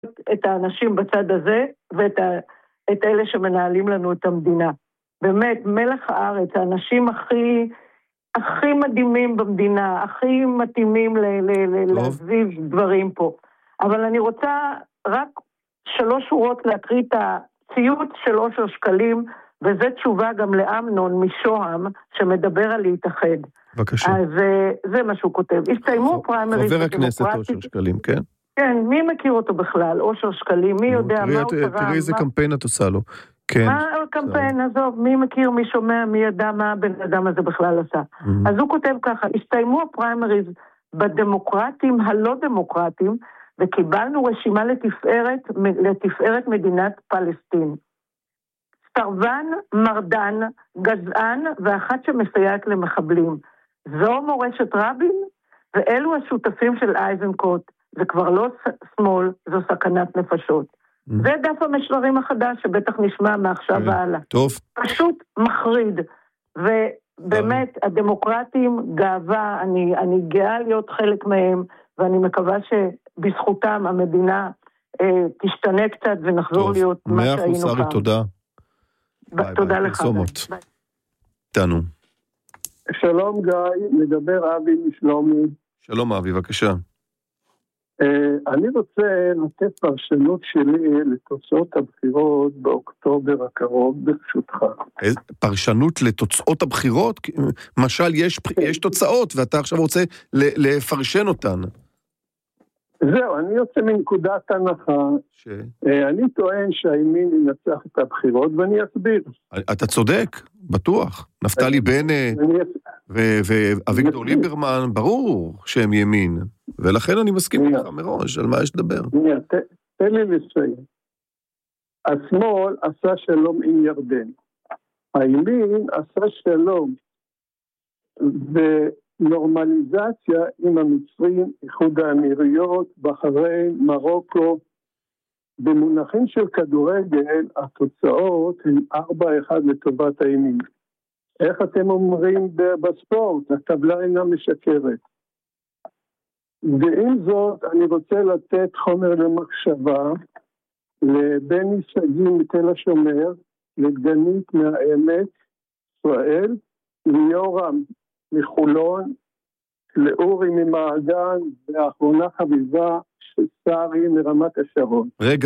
את האנשים בצד הזה, ואת אלה שמנהלים לנו את המדינה. באמת, מלח הארץ, האנשים הכי מדהימים במדינה, הכי מתאימים להזיז דברים פה. אבל אני רוצה רק 3 שורות להקריא את הציוץ של אושר שקלים, וזה תשובה גם לאמנון משוהם, שמדבר על להתאחד. בבקשה. אז זה מה שהוא כותב. הסתיימו פריימריז חבר הכנסת אושר שקלים, כן? כן, מי מכיר אותו בכלל? אושר שקלים, מי יודע מה הוא תרם? תראי איזה קמפיין את עושה לו. מה הקמפיין, עזוב, מי מכיר, מי שומע, מי ידע מה הבן אדם הזה בכלל עשה. אז הוא כותב ככה, הסתיימו הפריימריז בדמוקרטים הלא דמוקרטים, וקיבלנו רשימה לתפארת מדינת פלסטין. סרבן, מרדן, גזען, ואחת שמסייעת למחבלים. זו מורשת רבין, ואלו השותפים של אייזנקוט, זה כבר לא שמאל, זו סכנת נפשות. זה דף המשברים החדש, שבטח נשמע מעכשיו והלאה. טוב. פשוט מחריד, ובאמת, הדמוקרטים, גאווה, אני גאה להיות חלק מהם, ואני מקווה שבזכותם המדינה תשתנה קצת, ונחזור להיות מה שהיינו פעם. 100% ארי, תודה. תודה לך. תנו. שלום גיא, מדבר אבי משלומי. שלום אבי, בבקשה. אני רוצה לתת פרשנות שלי לתוצאות הבחירות באוקטובר הקרוב, ברשותך. פרשנות לתוצאות הבחירות? משל יש תוצאות, ואתה עכשיו רוצה לפרשן אותן. זהו, אני יוצא מנקודת הנחה. אני טוען שהימין ינצח את הבחירות, ואני אסביר. אתה צודק, בטוח. נפתלי בנט ואביגדור ליברמן, ברור שהם ימין. ולכן אני מסכים איתך מראש, על מה יש לדבר. תן לי לסיים. השמאל עשה שלום עם ירדן. הימין עשה שלום ונורמליזציה עם המצרים, איחוד האמירויות, בחריין, מרוקו. במונחים של כדורגל, התוצאות הן 4-1 לטובת הימין. איך אתם אומרים בספורט? הטבלה אינה משקרת. ועם זאת, אני רוצה לתת חומר למחשבה לבני שגיא מתל השומר, לדגנית מהעמק, ישראל, ליורם מחולון, לאורי ממעגן, והאחרונה חביבה של סערי מרמת השרון. רגע.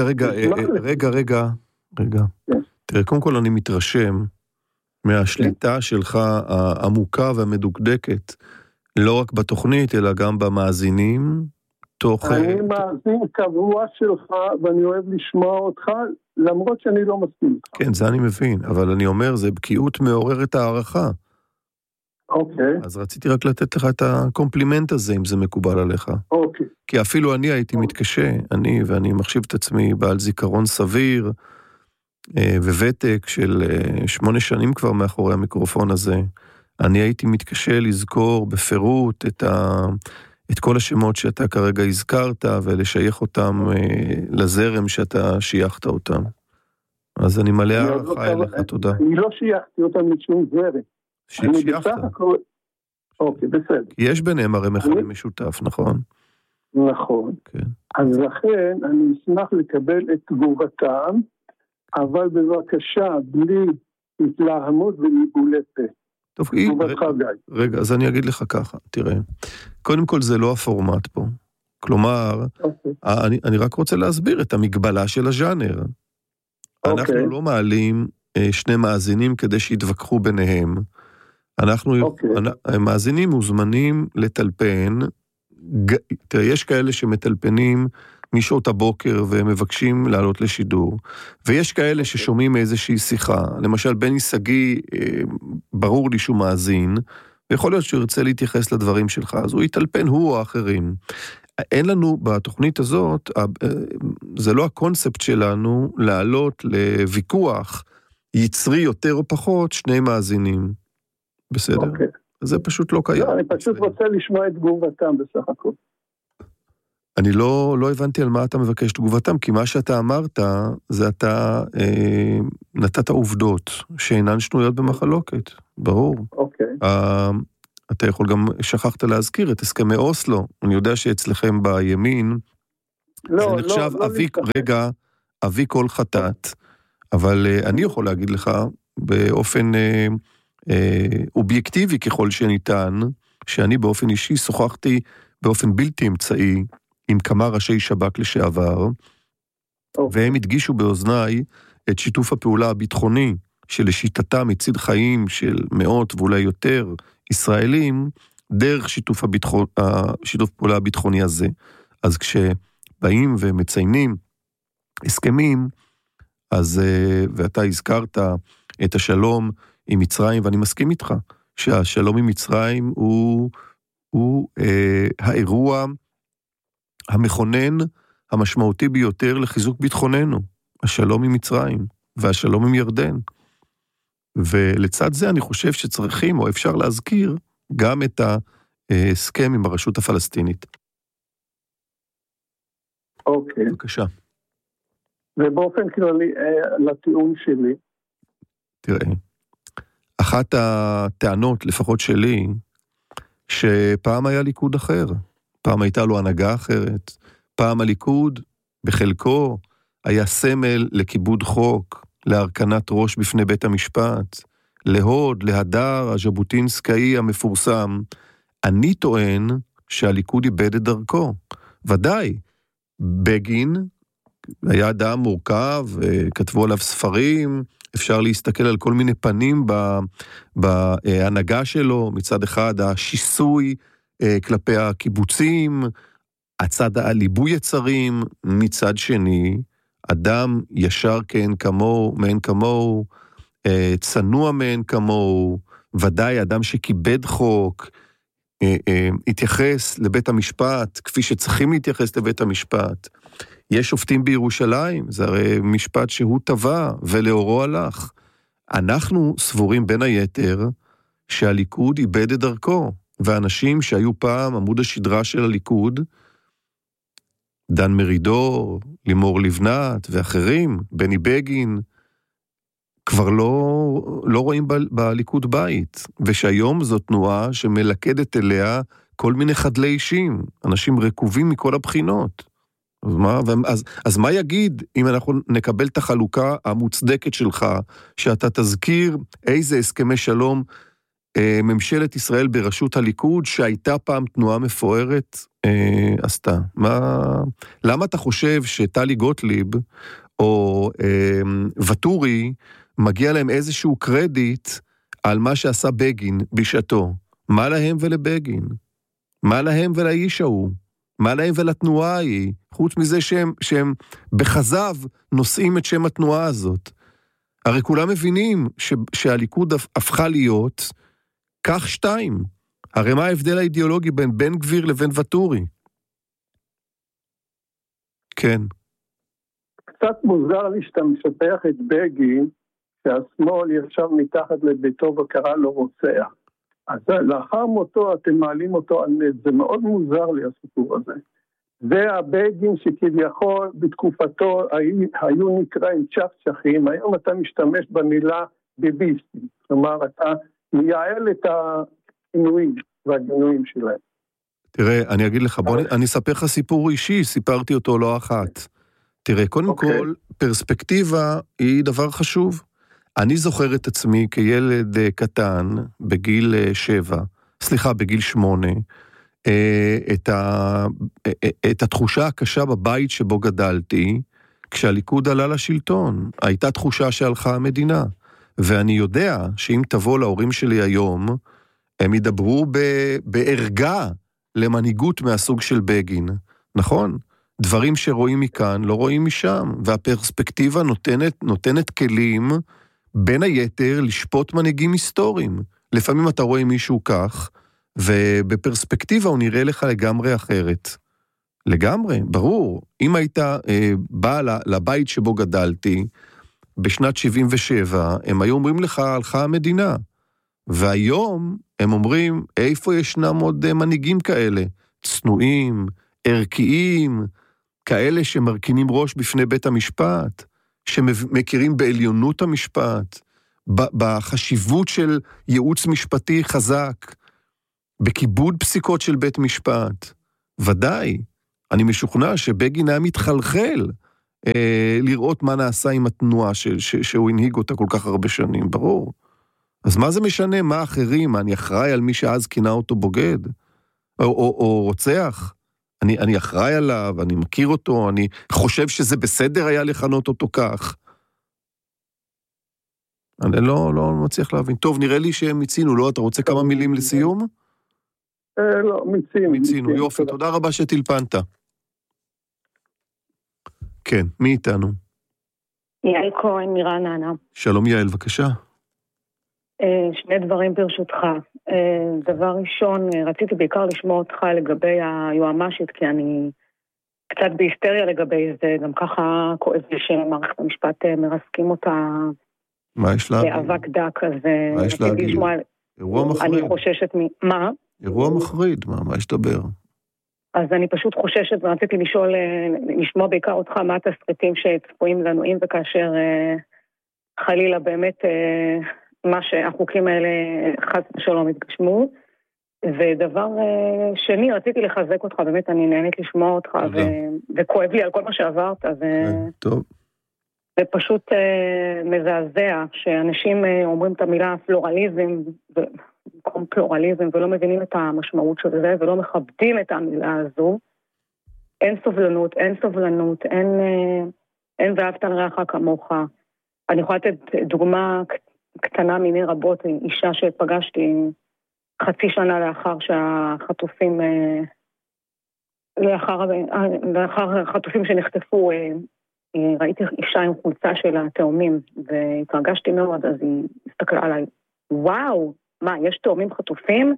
תראה, קודם כל אני מתרשם מהשליטה שלך העמוקה והמדוקדקת, לא רק בתוכנית, אלא גם במאזינים. אני מאזין קבוע שלך, ואני אוהב לשמוע אותך, למרות שאני לא מסכים. כן, זה אני מבין, אבל אני אומר, זה בקיאות מעוררת הערכה. אוקיי. אז רציתי רק לתת לך את הקומפלימנט הזה, אם זה מקובל עליך. אוקיי. כי אפילו אני הייתי מתקשה, ואני מחשיב את עצמי בעל זיכרון סביר, וותק של 8 שנים כבר מאחורי המיקרופון הזה, אני הייתי מתקשה לזכור בפירוט את כל השמות שאתה כרגע הזכרת, ולשייך אותם לזרם שאתה שייכת אותם. אז אני מלא הערכה אליך, תודה. אני לא שייכתי אותם לשום זרם. שייכת. אוקיי, בסדר. יש ביניהם הרי מכנה משותף, נכון? נכון. אז לכן אני אשמח לקבל את תגובתם, אבל בבקשה, בלי התלהמות וניבולי פה. טוב, רגע, אז אני אגיד לך ככה, תראה. קודם כל זה לא הפורמט פה. כלומר, אני רק רוצה להסביר את המגבלה של הז'אנר. אנחנו לא מעלים 2 מאזינים כדי שיתווכחו ביניהם. מאזינים מוזמנים לטלפן, תראה, יש כאלה שמטלפנים משעות הבוקר ומבקשים לעלות לשידור, ויש כאלה ששומעים איזושהי שיחה, למשל בני שגיא, ברור לי שהוא מאזין, ויכול להיות שהוא ירצה להתייחס לדברים שלך, אז הוא יטלפן, הוא או האחרים. אין לנו בתוכנית הזאת, זה לא הקונספט שלנו, לעלות לוויכוח יצרי יותר או פחות 2 מאזינים. בסדר? זה פשוט לא קיים. אני פשוט רוצה לשמוע את תגובתם בסך הכל. אני לא הבנתי על מה אתה מבקש תגובתם, כי מה שאתה אמרת, זה אתה נתת עובדות שאינן שנויות במחלוקת, ברור. אוקיי. אתה יכול גם, שכחת להזכיר את הסכמי אוסלו, אני יודע שאצלכם בימין, זה נחשב אבי כל חטאת, אבל אני יכול להגיד לך, באופן אובייקטיבי ככל שניתן, שאני באופן אישי שוחחתי באופן בלתי אמצעי עם כמה ראשי שב"כ לשעבר, והם הדגישו באוזניי את שיתוף הפעולה הביטחוני, שלשיטתם הציל חיים של מאות ואולי יותר ישראלים, דרך שיתוף פעולה הביטחוני הזה. אז כשבאים ומציינים הסכמים, אז, ואתה הזכרת את השלום עם מצרים, ואני מסכים איתך, שהשלום עם מצרים הוא האירוע המכונן המשמעותי ביותר לחיזוק ביטחוננו, השלום עם מצרים והשלום עם ירדן. ולצד זה אני חושב שצריכים, או אפשר להזכיר, גם את ההסכם עם הרשות הפלסטינית. אוקיי. בבקשה. ובאופן כללי, לטיעון שלי. תראה, אחת הטענות, לפחות שלי, שפעם היה ליכוד אחר, פעם הייתה לו הנהגה אחרת, פעם הליכוד בחלקו היה סמל לכיבוד חוק, להרכנת ראש בפני בית המשפט, להוד, להדר, הז'בוטינסקאי המפורסם. אני טוען שהליכוד איבד את דרכו. ודאי, בגין היה אדם מורכב, כתבו עליו ספרים, אפשר להסתכל על כל מיני פנים בהנהגה שלו, מצד אחד השיסוי כלפי הקיבוצים, הצד הליבוי יצרים, מצד שני, אדם ישר כן כמוהו, מעין כמוהו, צנוע מעין כמוהו, ודאי אדם שכיבד חוק, התייחס לבית המשפט, כפי שצריכים להתייחס לבית המשפט. יש שופטים בירושלים, זה הרי משפט שהוא טבע ולאורו הלך. אנחנו סבורים בין היתר שהליכוד איבד את דרכו, ואנשים שהיו פעם עמוד השדרה של הליכוד, דן מרידור, לימור לבנת ואחרים, בני בגין, כבר לא רואים בליכוד בית, ושהיום זו תנועה שמלכדת אליה כל מיני חדלי אישים, אנשים רקובים מכל הבחינות. אז מה יגיד אם אנחנו נקבל את החלוקה המוצדקת שלך, שאתה תזכיר איזה הסכמי שלום ממשלת ישראל בראשות הליכוד, שהייתה פעם תנועה מפוארת, עשתה? למה אתה חושב שטלי גוטליב או וטורי מגיע להם איזשהו קרדיט על מה שעשה בגין בשעתו? מה להם ולבגין? מה להם ולאיש ההוא? מה להם ולתנועה ההיא? חוץ מזה שהם בחזב נושאים את שם התנועה הזאת. הרי כולם מבינים שהליכוד הפכה להיות כך שתיים. הרי מה ההבדל האידיאולוגי בין בן גביר לבין וטורי? כן. קצת מוזר לי שאתה משפח את בגין, שהשמאל ישב מתחת לביתו וקרא לו רוצח. אז לאחר מותו אתם מעלים אותו על נס, זה מאוד מוזר לי הסיפור הזה. זה הבגין שכביכול בתקופתו היו נקראים צ'חצ'חים, היום אתה משתמש במילה ביביסטים, כלומר אתה מייעל את הכינויים והגינויים שלהם. תראה, אני אגיד לך, אני אספר לך סיפור אישי, סיפרתי אותו לא אחת. תראה, קודם כל, פרספקטיבה היא דבר חשוב. אני זוכר את עצמי כילד קטן, בגיל 8, את התחושה הקשה בבית שבו גדלתי, כשהליכוד עלה לשלטון. הייתה תחושה שהלכה המדינה. ואני יודע שאם תבוא להורים שלי היום, הם ידברו בערגה למנהיגות מהסוג של בגין. נכון? דברים שרואים מכאן לא רואים משם, והפרספקטיבה נותנת כלים בין היתר לשפוט מנהיגים היסטוריים. לפעמים אתה רואה מישהו כך, ובפרספקטיבה הוא נראה לך לגמרי אחרת. לגמרי, ברור. אם היית בא לבית שבו גדלתי, בשנת 77, הם היו אומרים לך, הלכה המדינה. והיום הם אומרים, איפה ישנם עוד מנהיגים כאלה? צנועים, ערכיים, כאלה שמרכינים ראש בפני בית המשפט, שמכירים בעליונות המשפט, בחשיבות של ייעוץ משפטי חזק, בכיבוד פסיקות של בית משפט. ודאי, אני משוכנע שבגין היה מתחלחל לראות מה נעשה עם התנועה שהוא הנהיג אותה כל כך הרבה שנים, ברור. אז מה זה משנה? מה אחרים? אני אחראי על מי שאז כינה אותו בוגד? או רוצח? אני אחראי עליו, אני מכיר אותו, אני חושב שזה בסדר היה לכנות אותו כך. אני לא מצליח להבין. טוב, נראה לי שהם מיצינו, לא? אתה רוצה כמה מילים לסיום? לא, מיצינו. יופי, תודה רבה שטלפנת. כן, מי איתנו? יעל כהן מרעננה. שלום יעל, בבקשה. שני דברים ברשותך. דבר ראשון, רציתי בעיקר לשמוע אותך לגבי היועמ"שית, כי אני קצת בהיסטריה לגבי זה, גם ככה כואב לי שמערכת המשפט מרסקים אותה. מה יש לה? באבק דק, אז מה יש להגיד? אירוע מחריד. אני חוששת מה? אירוע מחריד, מה יש לדבר? אז אני פשוט חוששת, ורציתי לשמוע בעיקר אותך מה התסריטים שצפויים לנו, אם וכאשר חלילה באמת מה שהחוקים האלה חס ושלום התגשמו. ודבר שני, רציתי לחזק אותך, באמת אני נהנית לשמוע אותך, וכואב לי על כל מה שעברת, טוב. זה פשוט מזעזע שאנשים אומרים את המילה פלורליזם, במקום פלורליזם, ולא מבינים את המשמעות של זה, ולא מכבדים את המילה הזו. אין סובלנות, אין ואהבת לרעך כמוך. אני יכולה לתת דוגמה קטנה מיני רבות, אישה שפגשתי חצי שנה לאחר שהחטופים, לאחר החטופים שנחטפו, ראיתי אישה עם חולצה של התאומים, והתרגשתי מאוד, אז היא הסתכלה עליי, וואו, מה, יש תאומים חטופים?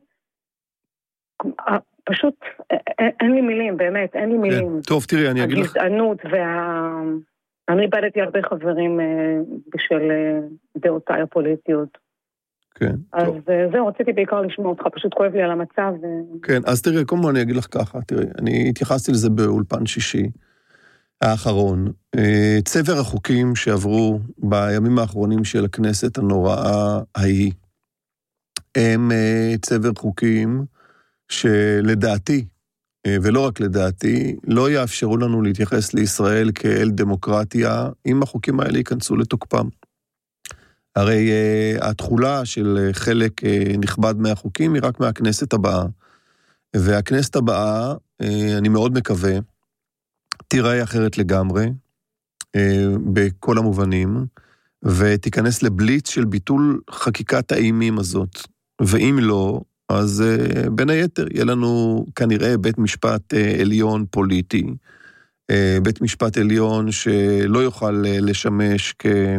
פשוט, אין לי מילים, באמת, אין לי מילים. טוב, תראי, אני אגיד לך. הגזענות אני איבדתי הרבה חברים בשביל דעותיי הפוליטיות. כן, אז זהו, רציתי בעיקר לשמוע אותך, פשוט כואב לי על המצב. כן, אז תראי, קודם אני אגיד לך ככה, תראי, אני התייחסתי לזה באולפן שישי האחרון. צבר החוקים שעברו בימים האחרונים של הכנסת הנוראה ההיא, הם צבר חוקים שלדעתי, ולא רק לדעתי, לא יאפשרו לנו להתייחס לישראל כאל דמוקרטיה, אם החוקים האלה ייכנסו לתוקפם. הרי התחולה של חלק נכבד מהחוקים היא רק מהכנסת הבאה, והכנסת הבאה, אני מאוד מקווה, תיראה אחרת לגמרי, בכל המובנים, ותיכנס לבליץ של ביטול חקיקת האימים הזאת, ואם לא, אז בין היתר יהיה לנו כנראה בית משפט עליון פוליטי, בית משפט עליון שלא יוכל לשמש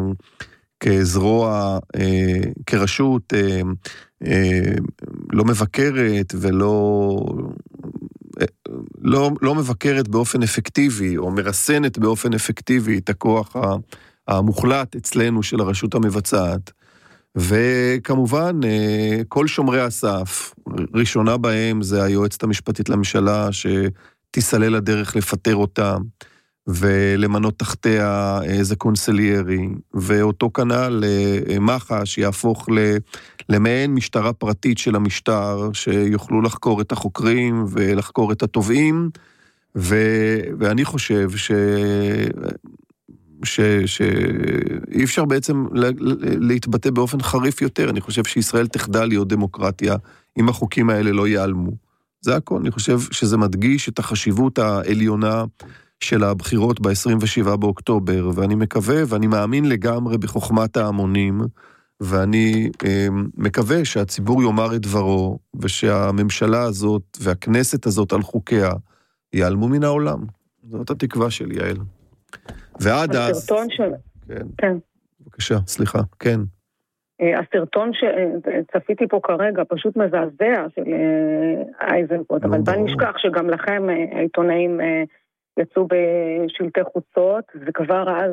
כזרוע, כרשות לא מבקרת ולא לא מבקרת באופן אפקטיבי, או מרסנת באופן אפקטיבי את הכוח המוחלט אצלנו של הרשות המבצעת. וכמובן, כל שומרי הסף, ראשונה בהם זה היועצת המשפטית לממשלה, שתיסלל הדרך לפטר אותה, ולמנות תחתיה איזה קונסליירי, ואותו כנ"ל מח"ש יהפוך למעין משטרה פרטית של המשטר, שיוכלו לחקור את החוקרים ולחקור את התובעים, ואני חושב שאי אפשר בעצם להתבטא באופן חריף יותר. אני חושב שישראל תחדל להיות דמוקרטיה אם החוקים האלה לא ייעלמו. זה הכל. אני חושב שזה מדגיש את החשיבות העליונה של הבחירות ב-27 באוקטובר, ואני מקווה ואני מאמין לגמרי בחוכמת ההמונים, ואני מקווה שהציבור יאמר את דברו, ושהממשלה הזאת והכנסת הזאת על חוקיה ייעלמו מן העולם. זאת התקווה שלי, יעל. ועד אז... הסרטון של... כן. בבקשה, סליחה, כן. הסרטון שצפיתי פה כרגע פשוט מזעזע של אייזנקוט, אבל בל נשכח שגם לכם העיתונאים יצאו בשלטי חוצות, וכבר אז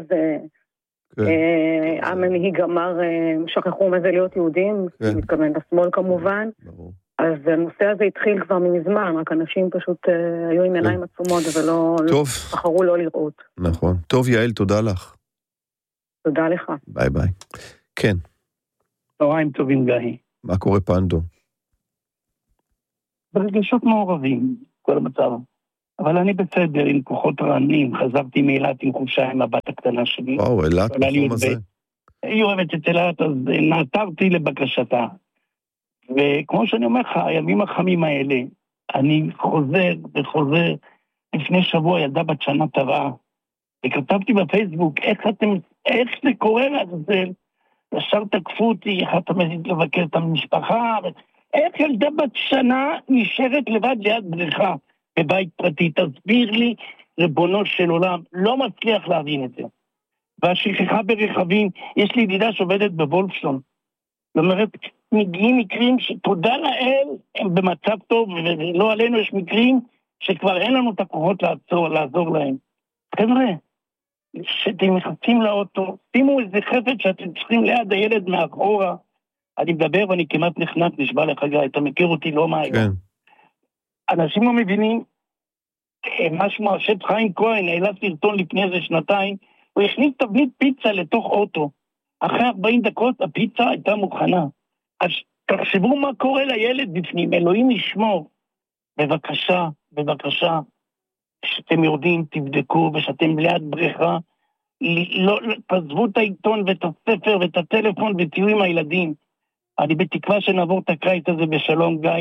המנהיג אמר, שכחו מה זה להיות יהודים, מתכוון לשמאל כמובן, אז הנושא הזה התחיל כבר מזמן, רק אנשים פשוט היו עם עיניים עצומות, ולא בחרו לא לראות. נכון. טוב, יעל, תודה לך. תודה לך. ביי ביי. כן. צהריים טובים, גיא. מה קורה פנדו? ברגשות מעורבים, כל המצב. אבל אני בסדר, עם כוחות רענים, חזרתי מאילת עם חופשה עם הבת הקטנה שלי. וואו, אילת בחום הזה. היא אוהבת את אילת, אז נעתרתי לבקשתה. וכמו שאני אומר לך, הימים החמים האלה, אני חוזר וחוזר. לפני שבוע ילדה בת שנה טבעה, וכתבתי בפייסבוק, איך זה קורה לעזאזל? ישר תקפו אותי, איך אתה מזיד לבקר את המשפחה, איך ילדה בת שנה נשארת לבד ליד בריכה בבית פרטי? תסביר לי, ריבונו של עולם, לא מצליח להבין את זה. והשכחה ברכבים, יש לי ידידה שעובדת בוולפסון. זאת אומרת, מגיעים מקרים שתודה לאל, הם במצב טוב, ולא עלינו יש מקרים שכבר אין לנו את הכוחות לעזור להם. חבר'ה, שאתם נכנסים לאוטו, שימו איזה חפץ שאתם צריכים ליד הילד מאחורה. אני מדבר ואני כמעט נשבע לחגי, אתה מכיר אותי לא מהיום. כן. אנשים לא מבינים, משהו השם חיים כהן, העלה סרטון לפני איזה שנתיים, הוא הכניס תבנית פיצה לתוך אוטו. אחרי 40 דקות הפיצה הייתה מוכנה. אז תחשבו מה קורה לילד בפנים, אלוהים ישמור. בבקשה, בבקשה, שאתם יורדים, תבדקו, ושאתם ליד בריכה, לא, תעזבו את העיתון ואת הספר ואת הטלפון ותהיו עם הילדים. אני בתקווה שנעבור את הקיץ הזה בשלום, גיא,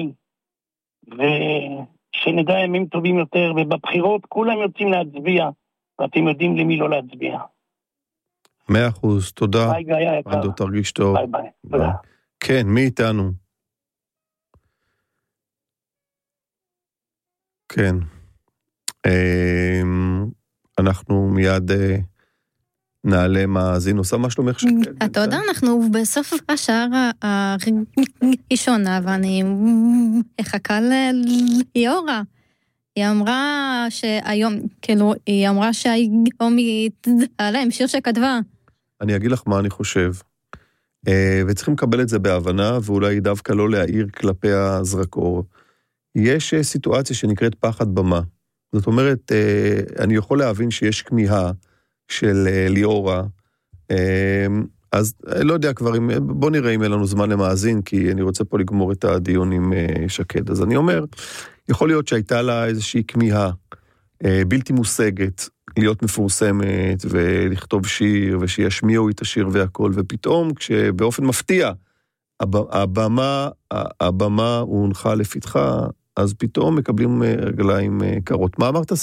ושנדע ימים טובים יותר, ובבחירות כולם יוצאים להצביע, ואתם יודעים למי לא להצביע. 100%, תודה. ביי גיא היקר. עדו, תרגיש טוב. ביי ביי, תודה. כן, מי איתנו? כן. אנחנו מיד נעלה מאזין. עושה מה שלומך שקד? אתה יודע, אנחנו בסוף השעה הראשונה, ואני אחכה ליאורה. היא אמרה שהיום, כאילו, היא אמרה שהיום היא תעלה עם שיר שכתבה. אני אגיד לך מה אני חושב. וצריכים לקבל את זה בהבנה, ואולי דווקא לא להעיר כלפי הזרקור. יש סיטואציה שנקראת פחד במה. זאת אומרת, אני יכול להבין שיש כמיהה של ליאורה, אז לא יודע כבר, בוא נראה אם אין לנו זמן למאזין, כי אני רוצה פה לגמור את הדיון עם שקד. אז אני אומר, יכול להיות שהייתה לה איזושהי כמיהה בלתי מושגת, להיות מפורסמת ולכתוב שיר, ושישמיעו את השיר והכל, ופתאום כשבאופן מפתיע, הבמה הונחה לפתחה, אז פתאום מקבלים רגליים קרות. מה אמרת?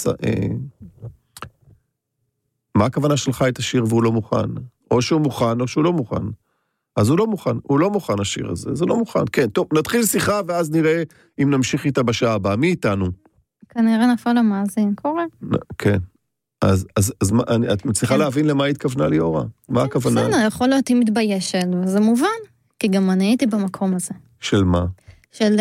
מה הכוונה שלך את השיר והוא לא מוכן? או שהוא מוכן או שהוא לא מוכן. אז הוא לא מוכן השיר הזה, זה לא מוכן. כן, טוב, נתחיל שיחה ואז נראה אם נמשיך איתה בשעה הבאה. מי איתנו? כנראה נפל המאזין, קורה. כן. אז את מצליחה להבין למה התכוונה ליאורה? מה הכוונה? בסדר, יכול להיות היא מתביישת, וזה מובן, כי גם אני הייתי במקום הזה. של מה? של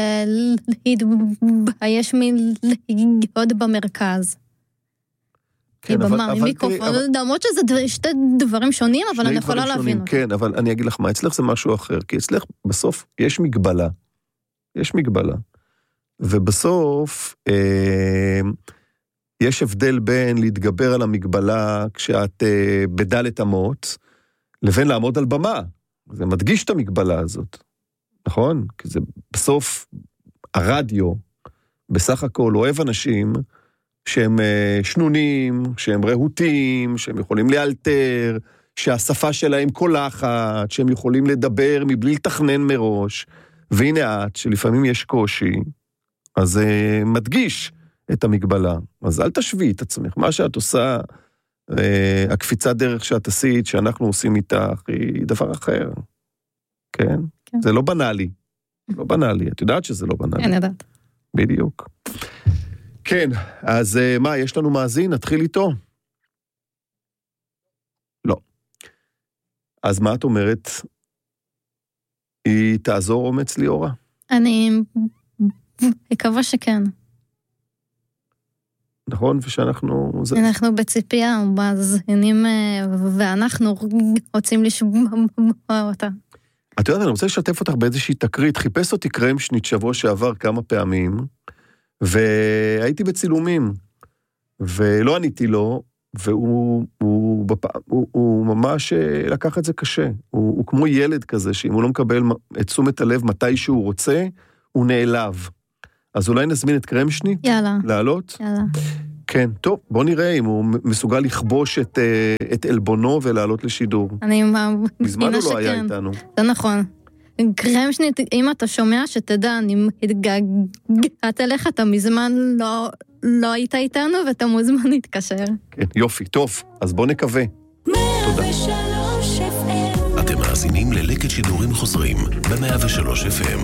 להתבייש מלהיות במרכז. כן, למרות שזה שתי דברים שונים, אבל אני יכולה להבין אותם. כן, אבל אני אגיד לך מה, אצלך זה משהו אחר, כי אצלך בסוף יש מגבלה. יש מגבלה. ובסוף יש הבדל בין להתגבר על המגבלה כשאת בדלת אמות, לבין לעמוד על במה. זה מדגיש את המגבלה הזאת. נכון? כי זה בסוף הרדיו, בסך הכל אוהב אנשים שהם שנונים, שהם רהוטים, שהם יכולים לאלתר, שהשפה שלהם קולחת, שהם יכולים לדבר מבלי לתכנן מראש. והנה את, שלפעמים יש קושי, אז זה מדגיש את המגבלה. אז אל תשווי את עצמך. מה שאת עושה, הקפיצת דרך שאת עשית, שאנחנו עושים איתך, היא דבר אחר. כן? כן. זה לא בנאלי. לא בנאלי. את יודעת שזה לא בנאלי. אני יודעת. בדיוק. כן, אז מה, יש לנו מאזין? נתחיל איתו? לא. אז מה את אומרת? היא תעזור אומץ ליאורה? אני מקווה שכן. נכון, ושאנחנו... אנחנו בציפייה, מאזינים, ואנחנו רוצים לשמוע אותה. את יודעת, אני רוצה לשתף אותך באיזושהי תקרית. חיפש אותי קרמשניט שבוע שעבר כמה פעמים, והייתי בצילומים, ולא עניתי לו, והוא ממש לקח את זה קשה. הוא כמו ילד כזה, שאם הוא לא מקבל את תשומת הלב מתי שהוא רוצה, הוא נעלב. אז אולי נזמין את קרמשניט? יאללה. לעלות? יאללה. כן, טוב, בוא נראה אם הוא מסוגל לכבוש את אלבונו ולעלות לשידור. אני מזמן הוא לא היה איתנו. זה נכון. קרמשניט, אם אתה שומע שתדע, אני מתגעגעת אליך, אתה מזמן לא היית איתנו, ואתה מוזמן להתקשר. כן, יופי, טוב, אז בוא נקווה. תודה. אתם מאזינים ללקט שידורים חוזרים ב-103 FM.